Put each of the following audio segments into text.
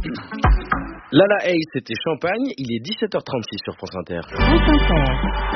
Lala Ace, c'était Champagne, il est 17h36 sur France Inter. France Inter.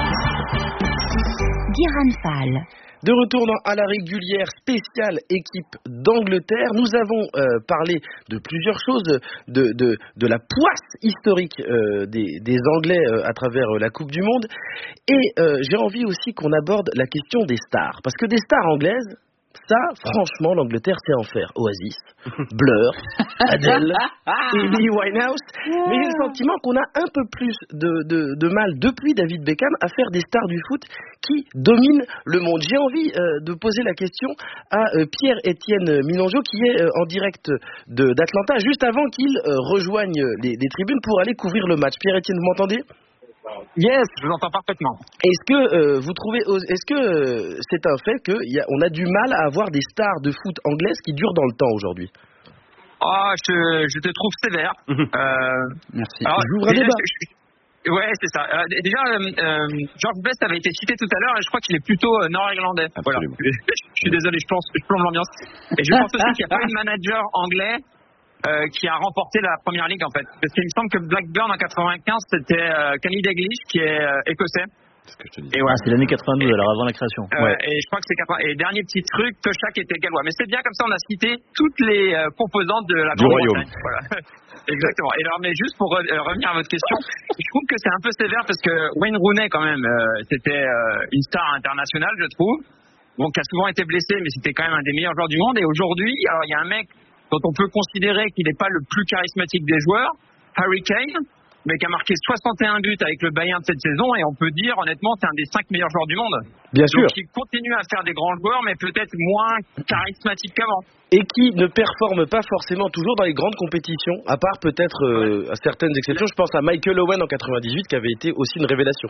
Guérin Fall. De retour dans À la régulière spéciale équipe d'Angleterre, nous avons parlé de plusieurs choses, de la poisse historique des Anglais à travers la Coupe du Monde, et j'ai envie aussi qu'on aborde la question des stars, parce que des stars anglaises, ça, franchement, l'Angleterre sait en faire. Oasis, Blur, Adele, Amy Winehouse. Mais j'ai le sentiment qu'on a un peu plus de mal, depuis David Beckham, à faire des stars du foot qui dominent le monde. J'ai envie de poser la question à Pierre-Étienne Minongeau, qui est en direct d'Atlanta, juste avant qu'il rejoigne les tribunes pour aller couvrir le match. Pierre-Étienne, vous m'entendez ? Yes, je vous entends parfaitement. Est-ce que vous trouvez, est-ce que c'est un fait qu'on a du mal à avoir des stars de foot anglaises qui durent dans le temps aujourd'hui ? Je te trouve sévère. Merci. Alors, j'ouvre un débat. Ouais, c'est ça. George Best avait été cité tout à l'heure et je crois qu'il est plutôt nord-irlandais. Voilà. Je suis désolé, je plombe l'ambiance. Et je pense aussi qu'il n'y a pas de manager anglais qui a remporté la première ligue en fait. Parce qu'il me semble que Blackburn en 95 c'était Kenny Dalglish qui est écossais. C'est ce que je te dis. Et ouais. C'est l'année 92 alors avant la création. Et je crois que c'est 80. Et dernier petit truc, Toshak était gallois. Mais c'est bien comme ça on a cité toutes les composantes de la Grande-Bretagne. Voilà. Exactement. Et alors mais juste pour revenir à votre question, je trouve que c'est un peu sévère parce que Wayne Rooney quand même c'était une star internationale je trouve. Bon qui a souvent été blessé mais c'était quand même un des meilleurs joueurs du monde et aujourd'hui alors il y a un mec dont on peut considérer qu'il n'est pas le plus charismatique des joueurs, Harry Kane, mais qui a marqué 61 buts avec le Bayern de cette saison, et on peut dire, honnêtement, c'est un des 5 meilleurs joueurs du monde. Bien sûr. Donc il continue à faire des grands joueurs, mais peut-être moins charismatiques qu'avant. Et qui ne performe pas forcément toujours dans les grandes compétitions, à part peut-être à certaines exceptions. Je pense à Michael Owen en 98, qui avait été aussi une révélation.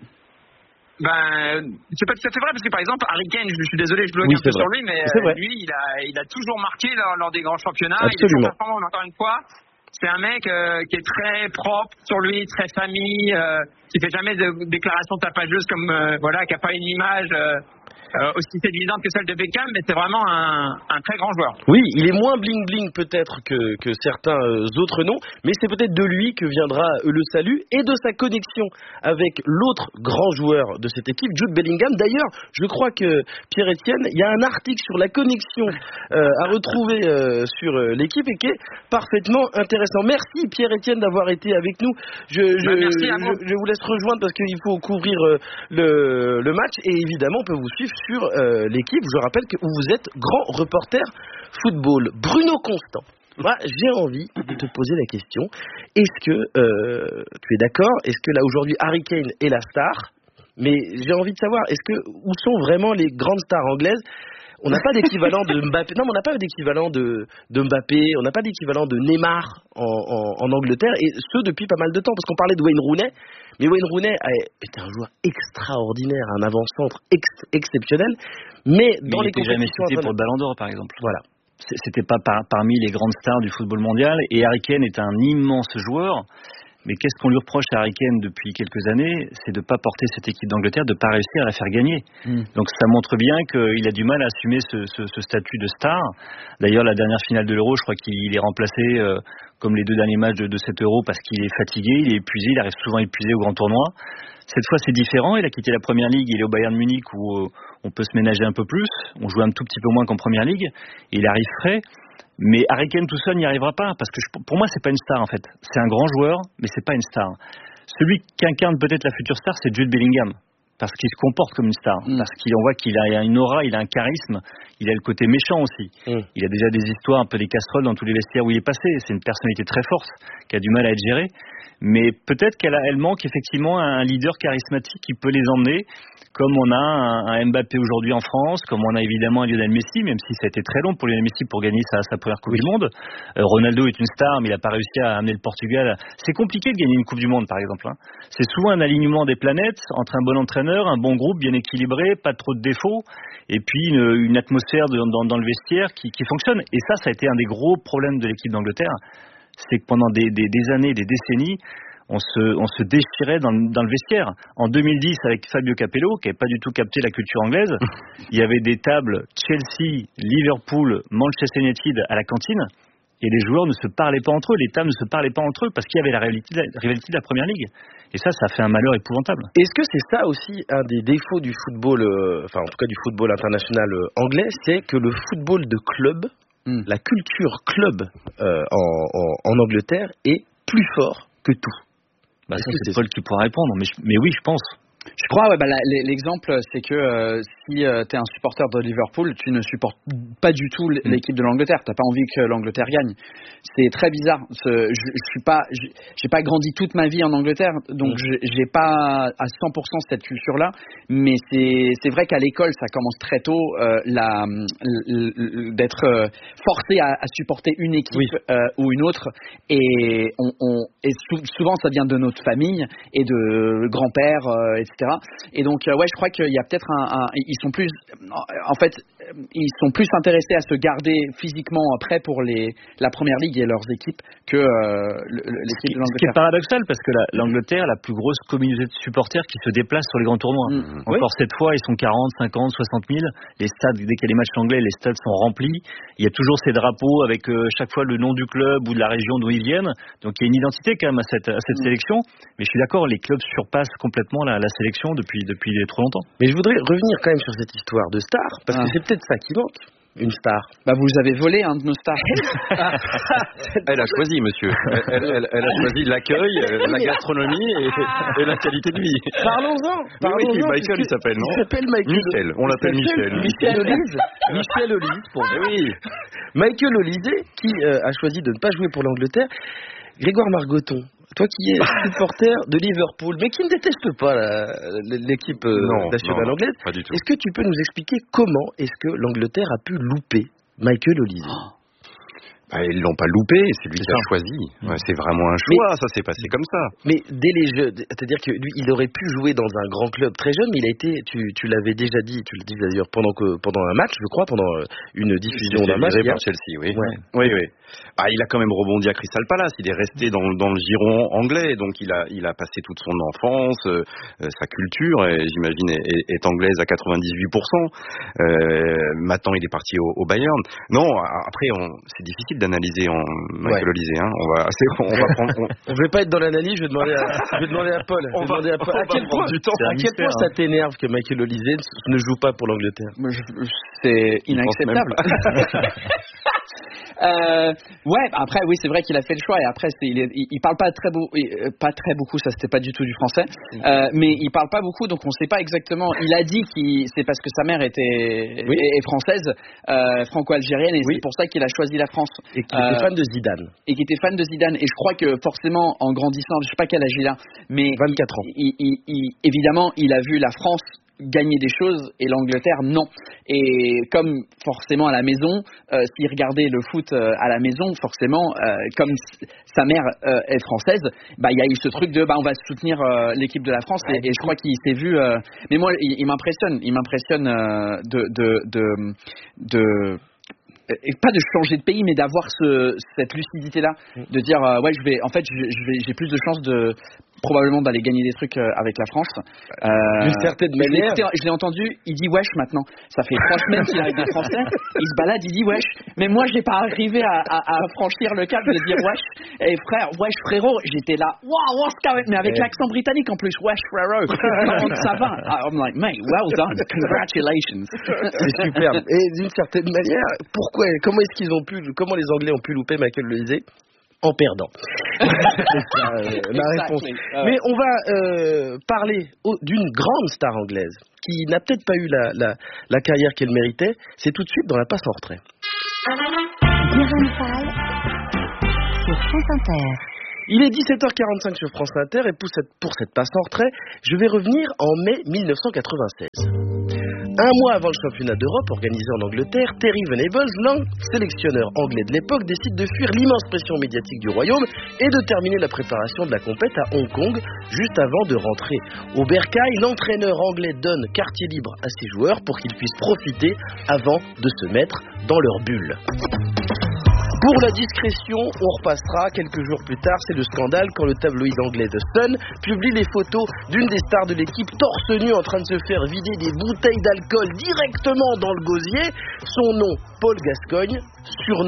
C'est pas tout à fait vrai parce que par exemple Harry Kane, je suis désolé, je bloque un peu sur lui, mais lui il a toujours marqué lors des grands championnats. Absolument. Il est toujours performant, mais encore une fois, c'est un mec qui est très propre sur lui, très famille, qui fait jamais de déclarations tapageuses comme qui a pas une image aussi séduisante que celle de Beckham, mais c'est vraiment un très grand joueur. Oui, il est moins bling-bling peut-être que certains autres noms, mais c'est peut-être de lui que viendra le salut et de sa connexion avec l'autre grand joueur de cette équipe, Jude Bellingham. D'ailleurs, je crois que Pierre-Étienne, il y a un article sur la connexion à retrouver sur l'équipe et qui est parfaitement intéressant. Merci Pierre-Étienne d'avoir été avec nous. Je vous laisse rejoindre parce qu'il faut couvrir le match et évidemment on peut vous suivre sur l'équipe. Je rappelle que vous êtes grand reporter football. Bruno Constant, moi j'ai envie de te poser la question. Est-ce que tu es d'accord? Est-ce que là aujourd'hui Harry Kane est la star? Mais j'ai envie de savoir, où sont vraiment les grandes stars anglaises? On n'a pas d'équivalent de Mbappé. Non, mais on n'a pas d'équivalent de Mbappé. On n'a pas d'équivalent de Neymar en Angleterre, et ce depuis pas mal de temps. Parce qu'on parlait de Wayne Rooney, mais Wayne Rooney était un joueur extraordinaire, un avant-centre exceptionnel. Mais dans les compétitions, jamais cité pour le Ballon d'Or, par exemple. Voilà. C'était pas parmi les grandes stars du football mondial. Et Harry Kane est un immense joueur. Mais qu'est-ce qu'on lui reproche à Harry Kane depuis quelques années? C'est de ne pas porter cette équipe d'Angleterre, de ne pas réussir à la faire gagner. Donc ça montre bien qu'il a du mal à assumer ce statut de star. D'ailleurs, la dernière finale de l'Euro, je crois qu'il est remplacé comme les deux derniers matchs de cet Euro parce qu'il est fatigué, il est épuisé, il arrive souvent épuisé au grand tournoi. Cette fois, c'est différent. Il a quitté la Première Ligue, il est au Bayern Munich où on peut se ménager un peu plus. On joue un tout petit peu moins qu'en Première Ligue. Et il arrive frais. Mais Harry Kane tout seul n'y arrivera pas parce que pour moi c'est pas une star en fait. C'est un grand joueur mais c'est pas une star. Celui qui incarne peut-être la future star c'est Jude Bellingham parce qu'il se comporte comme une star, parce qu'on voit qu'il a une aura, il a un charisme, il a le côté méchant aussi. Il a déjà des histoires un peu des casseroles dans tous les vestiaires où il est passé. C'est une personnalité très forte qui a du mal à être gérée. Mais peut-être qu'elle manque effectivement un leader charismatique qui peut les emmener, comme on a un Mbappé aujourd'hui en France, comme on a évidemment un Lionel Messi, même si ça a été très long pour Lionel Messi pour gagner sa première Coupe du Monde. Ronaldo est une star, mais il n'a pas réussi à amener le Portugal. C'est compliqué de gagner une Coupe du Monde, par exemple. C'est souvent un alignement des planètes entre un bon entraîneur, un bon groupe bien équilibré, pas trop de défauts, et puis une atmosphère dans le vestiaire qui fonctionne. Et ça a été un des gros problèmes de l'équipe d'Angleterre. C'est que pendant des années, des décennies, on se déchirait dans le vestiaire. En 2010, avec Fabio Capello, qui n'avait pas du tout capté la culture anglaise, il y avait des tables Chelsea, Liverpool, Manchester United à la cantine. Et les joueurs ne se parlaient pas entre eux, les tables ne se parlaient pas entre eux, parce qu'il y avait la rivalité de la Première Ligue. Et ça fait un malheur épouvantable. Est-ce que c'est ça aussi un des défauts du football, enfin en tout cas du football international anglais, c'est que le football de club, la culture club en Angleterre est plus fort que tout? Ça, c'est Paul qui pourra répondre, mais oui, je pense. Je crois, l'exemple, c'est que si tu es un supporter de Liverpool, tu ne supportes pas du tout l'équipe de l'Angleterre. T'as pas envie que l'Angleterre gagne. C'est très bizarre. J'ai pas grandi toute ma vie en Angleterre, donc j'ai pas à 100% cette culture-là. Mais c'est vrai qu'à l'école, ça commence très tôt d'être forcé à supporter une équipe ou une autre, et souvent ça vient de notre famille et de grand-père, etc. Et donc je crois qu'il y a peut-être ils sont plus intéressés à se garder physiquement prêts pour la Première Ligue et leurs équipes que l'équipe de l'Angleterre. Ce qui est paradoxal, parce que l'Angleterre a la plus grosse communauté de supporters qui se déplacent sur les grands tournois. Encore cette fois, ils sont 40, 50, 60 000. Les stades, dès qu'il y a des matchs anglais, les stades sont remplis. Il y a toujours ces drapeaux avec chaque fois le nom du club ou de la région d'où ils viennent. Donc il y a une identité quand même à cette sélection. Mais je suis d'accord, les clubs surpassent complètement la sélection depuis trop longtemps. Mais je voudrais revenir quand même sur cette histoire de star, parce que c'est peut-être ça qui manque. Une star. Vous avez volé un de nos stars. Elle a choisi, monsieur. Elle a choisi l'accueil, la gastronomie et la qualité de vie. Parlons-en. Oui, Michael, il s'appelle, non? Il s'appelle Michael. On l'appelle Michel. Michel Olise. Michel Olise, pour vous. Oui. Michael Olise, qui a choisi de ne pas jouer pour l'Angleterre. Grégoire Margoton, toi qui es supporter de Liverpool, mais qui ne déteste pas l'équipe nationale anglaise, est-ce que tu peux nous expliquer comment est-ce que l'Angleterre a pu louper Michael Olise? Ils l'ont pas loupé, c'est lui qui a choisi. C'est vraiment un choix, ça s'est passé comme ça. Mais dès les jeux, c'est-à-dire que lui, il aurait pu jouer dans un grand club très jeune, mais il a été, tu l'avais déjà dit, tu le dis d'ailleurs pendant un match, je crois, pendant une diffusion d'un match. Par Chelsea, oui. Il a quand même rebondi à Crystal Palace. Il est resté dans le giron anglais, donc il a passé toute son enfance, sa culture, j'imagine, est anglaise à 98%. Maintenant, il est parti au Bayern. Non, après, c'est difficile d'analyser en Michael Olise. Je vais pas être dans l'analyse, je vais demander à Paul. À quel point ça t'énerve que Michael Olise ne joue pas pour l'Angleterre? C'est inacceptable. Après oui, c'est vrai qu'il a fait le choix, et après il parle pas très beaucoup, ça c'était pas du tout du français, mais il parle pas beaucoup, donc on sait pas exactement. Il a dit que c'est parce que sa mère est française, franco-algérienne, et c'est pour ça qu'il a choisi la France, et qu'il était fan de Zidane. Et je crois que forcément en grandissant, je sais pas quel âge il a, mais 24 ans. Évidemment il a vu la France gagner des choses et l'Angleterre non, et comme forcément à la maison, s'il regardait le foot à la maison, forcément comme sa mère est française, il y a eu ce truc de on va soutenir l'équipe de la France, et je crois qu'il s'est vu mais moi il m'impressionne de pas de changer de pays, mais d'avoir cette lucidité là, de dire j'ai plus de chances probablement d'aller gagner des trucs avec la France. D'une certaine manière. Je l'ai entendu, il dit wesh maintenant. Ça fait 3 semaines qu'il est avec des Français, il se balade, il dit wesh. Mais moi, j'ai pas arrivé à franchir le cap de dire wesh. Et wesh frérot, j'étais là, wow, mais avec l'accent britannique en plus, wesh frérot. Ça va. I'm like, mate, well done, congratulations. C'est superbe. Et d'une certaine manière, comment les Anglais ont pu louper Michael Olise? En perdant. C'est ça, la réponse. Mais on va parler d'une grande star anglaise qui n'a peut-être pas eu la carrière qu'elle méritait. C'est tout de suite dans la passe en retrait. Guérin Fall sur France Inter. Il est 17h45 sur France Inter, et pour cette passe en retrait, je vais revenir en mai 1996. Un mois avant le championnat d'Europe organisé en Angleterre, Terry Venables, l'un sélectionneur anglais de l'époque, décide de fuir l'immense pression médiatique du Royaume et de terminer la préparation de la compète à Hong Kong juste avant de rentrer. Au Bercail, l'entraîneur anglais donne quartier libre à ses joueurs pour qu'ils puissent profiter avant de se mettre dans leur bulle. Pour la discrétion, on repassera quelques jours plus tard, c'est le scandale quand le tabloïd anglais The Sun publie les photos d'une des stars de l'équipe torse nu en train de se faire vider des bouteilles d'alcool directement dans le gosier. Son nom, Paul Gascoigne, surnom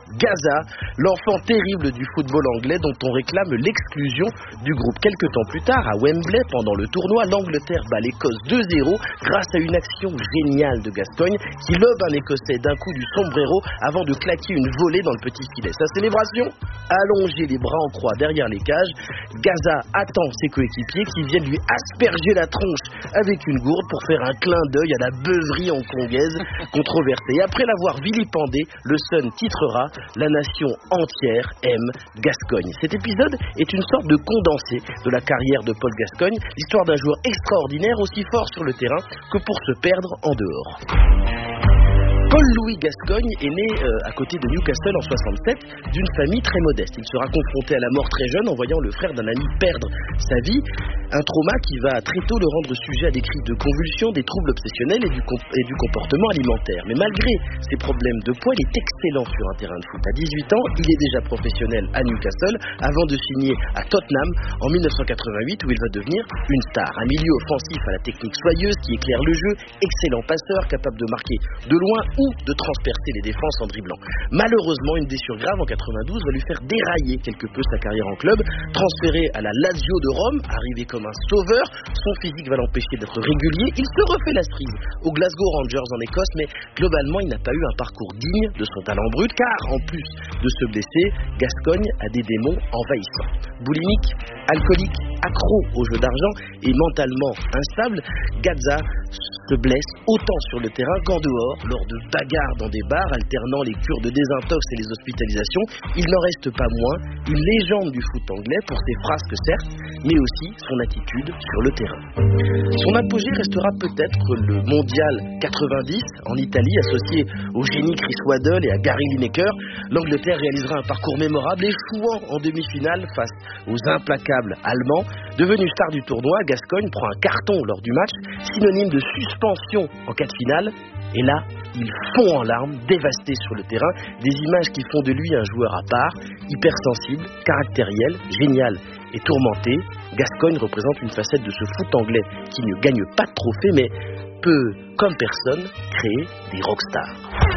Gaza, l'enfant terrible du football anglais dont on réclame l'exclusion du groupe. Quelques temps plus tard, à Wembley, pendant le tournoi, l'Angleterre bat l'Écosse 2-0 grâce à une action géniale de Gascoigne qui lobe un Écossais d'un coup du sombrero avant de claquer une volée dans le petit filet. Sa célébration, allongé les bras en croix derrière les cages, Gaza attend ses coéquipiers qui viennent lui asperger la tronche avec une gourde pour faire un clin d'œil à la beuverie hongkongaise controversée. Et après l'avoir vilipendé, le Sun titrera « La nation entière aime Gascoigne ». Cet épisode est une sorte de condensé de la carrière de Paul Gascoigne, l'histoire d'un joueur extraordinaire aussi fort sur le terrain que pour se perdre en dehors. Paul-Louis Gascoigne est né à côté de Newcastle en 67 d'une famille très modeste. Il sera confronté à la mort très jeune en voyant le frère d'un ami perdre sa vie. Un trauma qui va très tôt le rendre sujet à des crises de convulsions, des troubles obsessionnels et du comportement alimentaire. Mais malgré ses problèmes de poids, il est excellent sur un terrain de foot. À 18 ans, il est déjà professionnel à Newcastle avant de signer à Tottenham en 1988 où il va devenir une star. Un milieu offensif à la technique soyeuse qui éclaire le jeu, excellent passeur, capable de marquer de loin ou de transpercer les défenses en dribblant. Malheureusement, une blessure grave en 92 va lui faire dérailler quelque peu sa carrière en club. Transféré à la Lazio de Rome, arrivé comme un sauveur, son physique va l'empêcher d'être régulier. Il se refait la cerise aux Glasgow Rangers en Écosse, mais globalement, il n'a pas eu un parcours digne de son talent brut, car en plus de se blesser, Gascoigne a des démons envahissants. Boulimique, alcoolique, accro au jeu d'argent et mentalement instable, Gaza se blesse autant sur le terrain qu'en dehors, lors de bagarres dans des bars, alternant les cures de désintox et les hospitalisations. Il n'en reste pas moins une légende du foot anglais pour ses frasques certes, mais aussi son attitude sur le terrain. Son apogée restera peut-être le mondial 90 en Italie, associé au génie Chris Waddle et à Gary Lineker. L'Angleterre réalisera un parcours mémorable, échouant en demi-finale face aux implacables Allemands. Devenu star du tournoi, Gascoigne prend un carton lors du match, synonyme de suspension en cas de finale. Et là, il fond en larmes, dévasté sur le terrain. Des images qui font de lui un joueur à part, hypersensible, caractériel, génial et tourmenté. Gascoigne représente une facette de ce foot anglais qui ne gagne pas de trophée, mais peut, comme personne, créer des rockstars.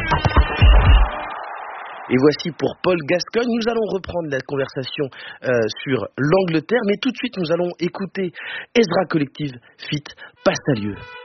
Et voici pour Paul Gascoigne. Nous allons reprendre la conversation sur l'Angleterre, mais tout de suite nous allons écouter Ezra Collective feat. Passalieu.